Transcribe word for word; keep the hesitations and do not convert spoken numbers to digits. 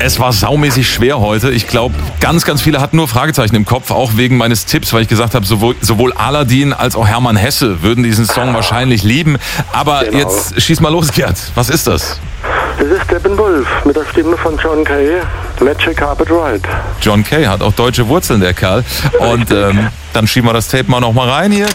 Es war saumäßig schwer heute. Ich glaube, ganz, ganz viele hatten nur Fragezeichen im Kopf, auch wegen meines Tipps, weil ich gesagt habe, sowohl, sowohl Aladdin als auch Hermann Hesse würden diesen Song wahrscheinlich lieben. Aber Genau. jetzt schieß mal los, Gerd. Was ist das? Das ist Steppenwolf mit der Stimme von John Kay, Magic Carpet Ride. John Kay hat auch deutsche Wurzeln, der Kerl. Und ähm, dann schieben wir das Tape mal noch mal rein hier.